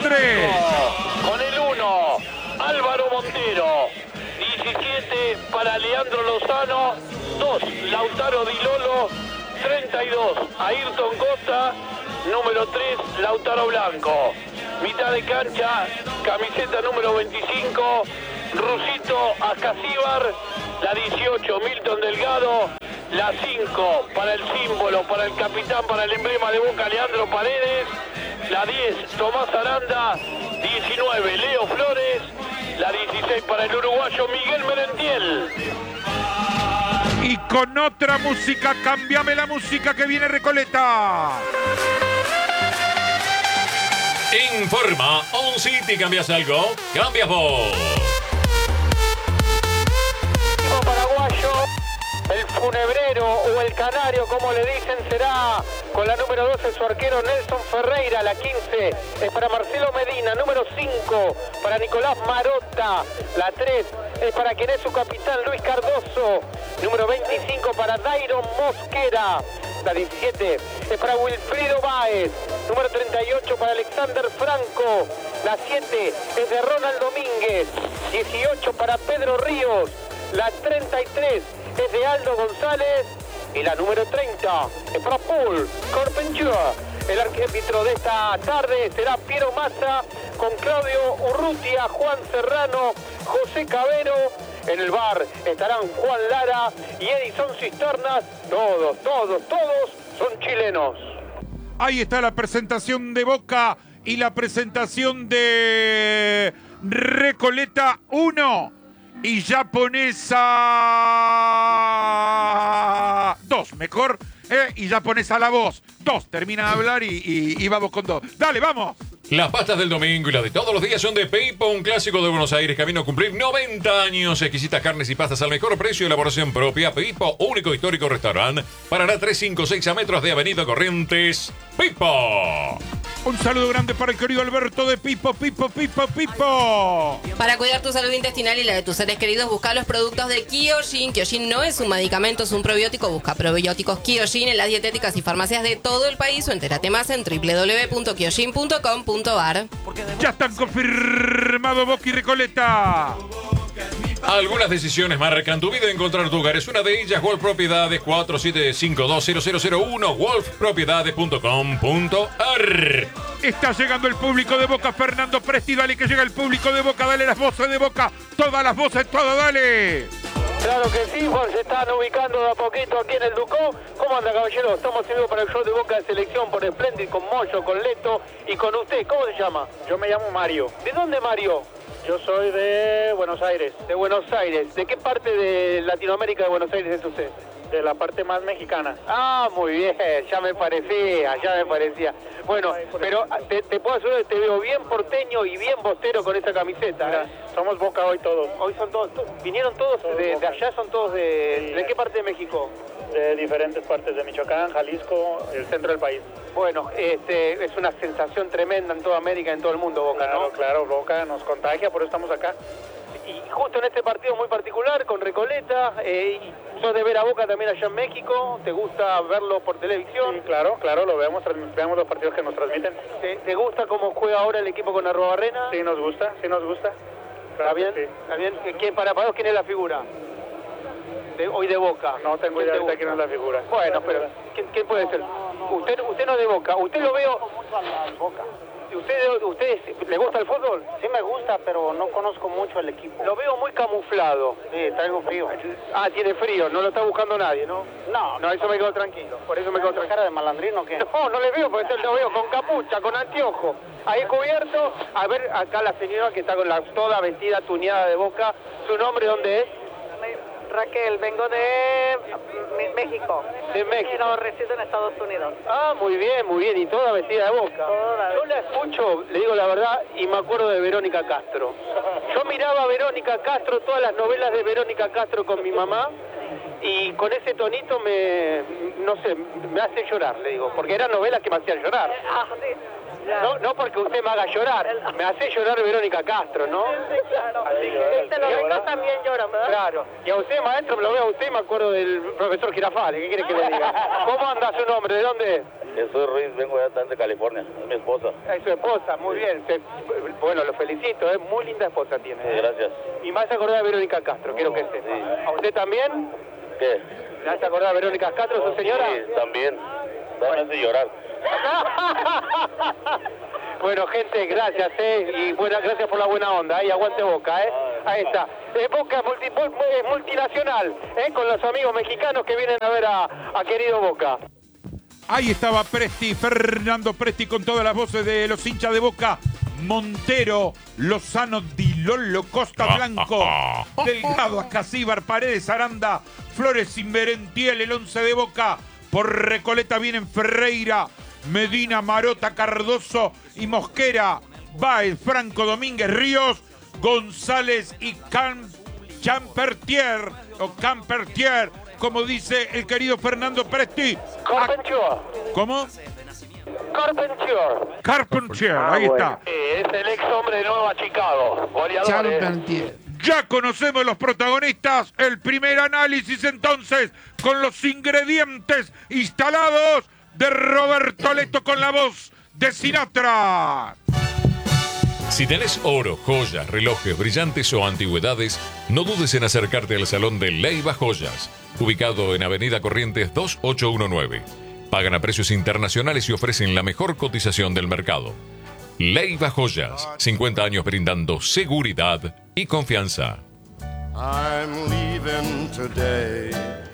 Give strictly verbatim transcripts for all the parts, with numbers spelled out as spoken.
tres. Con el uno, Álvaro Montero. diecisiete para Leandro Lozano. dos, Lautaro Di Lolo. treinta y dos, Ayrton Costa. Número tres, Lautaro Blanco. Mitad de cancha, camiseta número veinticinco, Rusito Ascasíbar. La dieciocho, Milton Delgado. La cinco, para el símbolo, para el capitán, para el emblema de Boca, Leandro Paredes. La diez, Tomás Aranda. diecinueve, Leo Flores. La dieciséis, para el uruguayo Miguel Merentiel. Y con otra música, cámbiame la música que viene Recoleta. Informa On City. ¿Cambias algo? Cambias vos. Equipo paraguayo, el funebrero o el canario, como le dicen, será con la número doce su arquero Nelson Ferreira. La quince es para Marcelo Medina. Número cinco para Nicolás Marotta. La tres es para quien es su capitán Luis Cardoso. Número veinticinco para Dairon Mosquera. La diecisiete es para Wilfrido Báez. Número treinta y ocho para Alexander Franco. La siete es de Ronald Domínguez. dieciocho para Pedro Ríos. La treinta y tres es de Aldo González. Y la número treinta es para Paul Carpentier. El árbitro de esta tarde será Piero Massa, con Claudio Urrutia, Juan Serrano, José Cabero. En el bar estarán Juan Lara y Edison Cisternas. Todos, todos, todos son chilenos. Ahí está la presentación de Boca y la presentación de Recoleta uno. Y Japonesa dos, mejor. Eh, y Japonesa la voz dos. Termina de hablar y, y, y vamos con dos. Dale, vamos. Las pastas del domingo y las de todos los días son de Pipo, un clásico de Buenos Aires, camino a cumplir noventa años. Exquisitas carnes y pastas al mejor precio, elaboración propia. Pipo, único histórico restaurante. Paraná trescientos cincuenta y seis a metros de Avenida Corrientes. Pipo. Un saludo grande para el querido Alberto de Pipo, Pipo, Pipo, Pipo. Para cuidar tu salud intestinal y la de tus seres queridos, busca los productos de Kyojin. Kyojin no es un medicamento, es un probiótico. Busca probióticos Kyojin en las dietéticas y farmacias de todo el país o entérate más en doble u doble u doble u punto kyojin punto com punto a r. Ya están confirmados Boca y Recoleta. Algunas decisiones marcan tu vida. Encontrar tu hogar es una de ellas. Wolf Propiedades cuatro siete cinco dos cero cero cero uno, wolf propiedades punto com punto a r. Está llegando el público de Boca. Fernando Presti, dale que llega el público de Boca. Dale las voces de Boca. Todas las voces, todas, dale. Claro que sí, Juan, se están ubicando de a poquito aquí en el Ducó. ¿Cómo anda, caballero? Estamos en vivo para el show de Boca de Selección por Splendid, con Moyo, con Leto y con usted. ¿Cómo se llama? Yo me llamo Mario. ¿De dónde, Mario? Yo soy de Buenos Aires. De Buenos Aires. ¿De qué parte de Latinoamérica de Buenos Aires es usted? De la parte más mexicana. Ah, muy bien, ya me parecía, ya me parecía. Bueno, pero te, te puedo asegurar que te veo bien porteño y bien bostero con esa camiseta. Mira, somos Boca hoy todos. Hoy son todos, to- vinieron todos, Todos de, de Boca. allá, son todos de... Sí. ¿De qué parte de México? De diferentes partes de Michoacán, Jalisco, el centro del país. Bueno, este, es una sensación tremenda en toda América, en todo el mundo, Boca, Claro, ¿no? claro, Boca nos contagia, por eso estamos acá. Y justo en este partido muy particular, con Recoleta, eh, y sos de ver a Boca también allá en México, ¿te gusta verlo por televisión? Sí, claro, claro, lo vemos, trans- vemos los partidos que nos transmiten. ¿Te, te gusta cómo juega ahora el equipo con Arrobarrena? Sí, nos gusta, sí nos gusta. ¿Está Claro que bien? sí. ¿Está bien? ¿Quién, para, para vos, quién es la figura? De, hoy de Boca. No tengo ¿Quién idea te ahorita gusta? quién es la figura. Bueno, pero ¿quién, quién puede ser? Usted, usted no es de Boca, usted lo veo... Boca. ¿Usted, ¿Usted le gusta el fútbol? Sí me gusta, pero no conozco mucho el equipo. Lo veo muy camuflado. Sí, traigo frío. Ah, tiene frío, no lo está buscando nadie, ¿no? No, No, eso me quedo tranquilo, por eso me quedo tranquilo. cara de malandrino que... No, no le veo, porque lo veo con capucha, con anteojo, ahí cubierto. A ver, acá la señora que está con la toda vestida, tuneada de Boca. ¿Su nombre dónde es? Raquel, vengo de México. De México. Pero resido en Estados Unidos. Ah, muy bien, muy bien, y toda vestida de Boca. Toda Yo la escucho, le digo la verdad, y me acuerdo de Verónica Castro. Yo miraba a Verónica Castro, todas las novelas de Verónica Castro con mi mamá, y con ese tonito me, no sé, me hace llorar, le digo, porque eran novelas que me hacían llorar. Ah, sí. Ya. No, no porque usted me haga llorar, me hace llorar Verónica Castro, ¿no? Sí, claro. Así que- Este lo vengo también lloran, ¿verdad? Claro, y a usted, maestro, lo veo a usted y me acuerdo del profesor Girafales, ¿qué quiere que le diga? ¿Cómo anda su nombre? ¿De dónde es? Jesús Ruiz, vengo de, de California, es mi esposa. Es su esposa, muy bien. Se, bueno, lo felicito, es muy linda esposa tiene. Sí, gracias. Y más acordada de Verónica Castro, quiero que sepa. Sí. ¿A usted también? ¿Qué? ¿Le hace acordar a Verónica Castro, su señora? Sí, también. Dame de llorar. Bueno, gente, gracias, ¿eh? Y buena, gracias por la buena onda, ¿eh? Y aguante Boca, ¿eh? Ahí está. Eh, Boca multi, eh, multinacional, ¿eh? Con los amigos mexicanos que vienen a ver a, a querido Boca. Ahí estaba Presti, Fernando Presti con todas las voces de los hinchas de Boca. Montero, Lozano, Di Lollo, Costa Blanco, Delgado, Ascasíbar, Paredes, Aranda, Flores, Inverentiel, el once de Boca. Por Recoleta vienen Ferreira, Medina, Marota, Cardoso y Mosquera. Báez, Franco, Domínguez, Ríos, González y Cam, Champertier, o Campertier, como dice el querido Fernando Presti. Carpentier. ¿Cómo? Carpentier. Carpentier, ahí está. Es el ex hombre de Nueva Chicago, goleador. Charpentier. Ya conocemos los protagonistas. El primer análisis entonces con los ingredientes instalados de Roberto Leto con la voz de Sinatra. Si tenés oro, joyas, relojes, brillantes o antigüedades, no dudes en acercarte al Salón de Leiva Joyas, ubicado en Avenida Corrientes dos ocho uno nueve. Pagan a precios internacionales y ofrecen la mejor cotización del mercado. Leiva Joyas, cincuenta años brindando seguridad y confianza. I'm leaving today.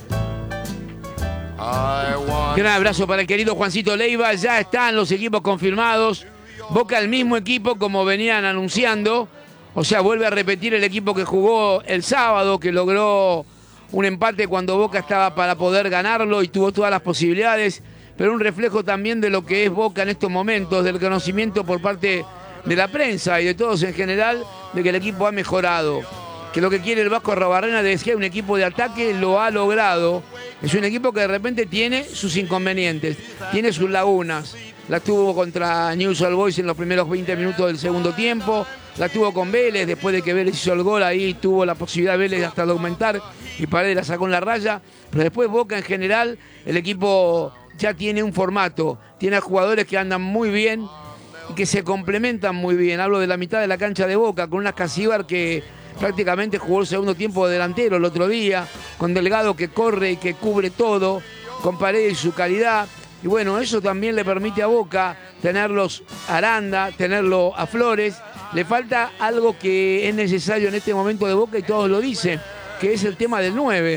I want... Gran abrazo para el querido Juancito Leiva. Ya están los equipos confirmados. Boca el mismo equipo como venían anunciando. O sea, vuelve a repetir el equipo que jugó el sábado, que logró un empate cuando Boca estaba para poder ganarlo y tuvo todas las posibilidades. Pero un reflejo también de lo que es Boca en estos momentos, del conocimiento por parte de la prensa y de todos en general, de que el equipo ha mejorado. Que lo que quiere el Vasco Arrobarrena de que un equipo de ataque lo ha logrado. Es un equipo que de repente tiene sus inconvenientes, tiene sus lagunas. La tuvo contra Newell's Old Boys en los primeros veinte minutos del segundo tiempo. La tuvo con Vélez, después de que Vélez hizo el gol, ahí tuvo la posibilidad Vélez hasta de aumentar y Paredes la sacó en la raya. Pero después Boca en general, el equipo ya tiene un formato, tiene a jugadores que andan muy bien y que se complementan muy bien. Hablo de la mitad de la cancha de Boca, con un Ascasíbar que prácticamente jugó el segundo tiempo de delantero el otro día, con Delgado que corre y que cubre todo, con Paredes y su calidad. Y bueno, eso también le permite a Boca tenerlos a Aranda, tenerlo a Flores. Le falta algo que es necesario en este momento de Boca y todos lo dicen, que es el tema del nueve.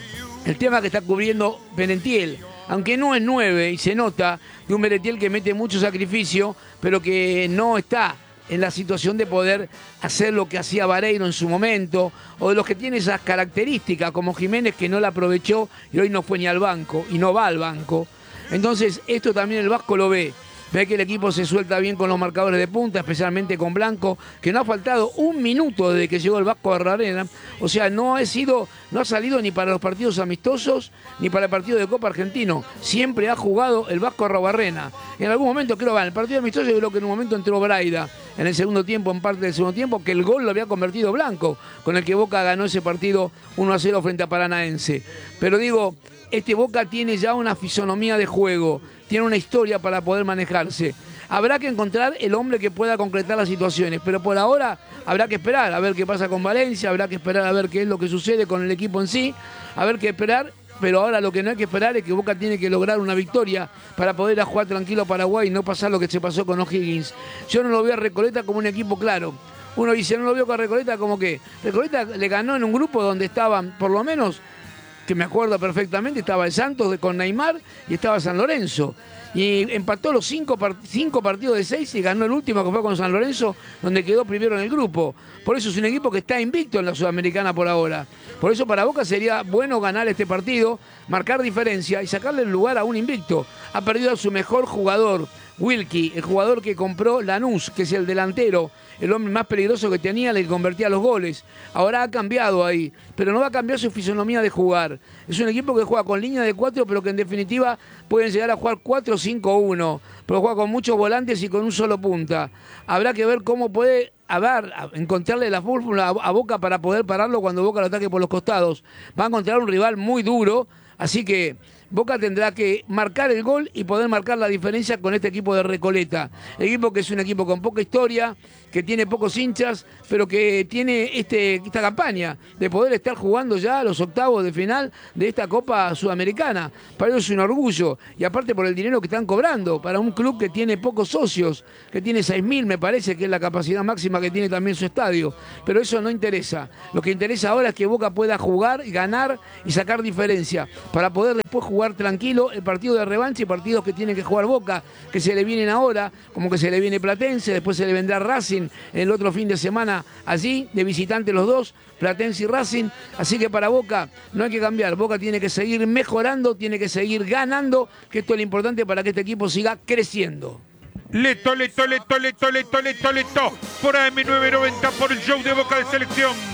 El tema que está cubriendo Merentiel. Aunque no es nueve y se nota de un Merentiel que mete mucho sacrificio, pero que no está en la situación de poder hacer lo que hacía Vareiro en su momento, o de los que tiene esas características, como Jiménez, que no la aprovechó y hoy no fue ni al banco y no va al banco. Entonces esto también el Vasco lo ve. Ve que el equipo se suelta bien con los marcadores de punta, especialmente con Blanco, que no ha faltado un minuto desde que llegó el Vasco Arrobarrena. O sea, no ha sido, no ha salido ni para los partidos amistosos ni para el partido de Copa Argentino. Siempre ha jugado el Vasco Arrobarrena. En algún momento, creo que en el partido amistoso, yo creo que en un momento entró Braida en el segundo tiempo, en parte del segundo tiempo, que el gol lo había convertido Blanco, con el que Boca ganó ese partido uno a cero frente a Paranaense. Pero digo, este Boca tiene ya una fisonomía de juego, tiene una historia para poder manejarse. Habrá que encontrar el hombre que pueda concretar las situaciones, pero por ahora habrá que esperar a ver qué pasa con Valencia, habrá que esperar a ver qué es lo que sucede con el equipo en sí, a ver qué esperar, pero ahora lo que no hay que esperar es que Boca tiene que lograr una victoria para poder ir a jugar tranquilo a Paraguay y no pasar lo que se pasó con O'Higgins. Yo no lo veo a Recoleta como un equipo claro. Uno dice, no lo veo con Recoleta como que Recoleta le ganó en un grupo donde estaban, por lo menos, que me acuerdo perfectamente, estaba el Santos con Neymar y estaba San Lorenzo. Y empató los cinco, part- cinco partidos de seis y ganó el último, que fue con San Lorenzo, donde quedó primero en el grupo. Por eso es un equipo que está invicto en la Sudamericana por ahora. Por eso para Boca sería bueno ganar este partido, marcar diferencia y sacarle el lugar a un invicto. Ha perdido a su mejor jugador, Wilkie, el jugador que compró Lanús, que es el delantero, el hombre más peligroso que tenía, el que convertía los goles. Ahora ha cambiado ahí, pero no va a cambiar su fisonomía de jugar. Es un equipo que juega con línea de cuatro, pero que en definitiva pueden llegar a jugar cuatro cinco uno, pero juega con muchos volantes y con un solo punta. Habrá que ver cómo puede a ver, a encontrarle la fórmula a, a Boca para poder pararlo cuando Boca lo ataque por los costados. Va a encontrar un rival muy duro, así que Boca tendrá que marcar el gol y poder marcar la diferencia con este equipo de Recoleta. Equipo que es un equipo con poca historia, que tiene pocos hinchas, pero que tiene este, esta campaña de poder estar jugando ya a los octavos de final de esta Copa Sudamericana. Para ellos es un orgullo, y aparte por el dinero que están cobrando, para un club que tiene pocos socios, que tiene seis mil, me parece que es la capacidad máxima que tiene también su estadio. Pero eso no interesa. Lo que interesa ahora es que Boca pueda jugar, ganar y sacar diferencia, para poder después jugar tranquilo el partido de revancha y partidos que tiene que jugar Boca, que se le vienen ahora, como que se le viene Platense, después se le vendrá Racing el otro fin de semana allí, de visitante los dos, Platense y Racing. Así que para Boca no hay que cambiar. Boca tiene que seguir mejorando, tiene que seguir ganando, que esto es lo importante para que este equipo siga creciendo. Leto, leto, leto, leto, leto, leto, leto. Por A M novecientos noventa, por el show de Boca de Selección.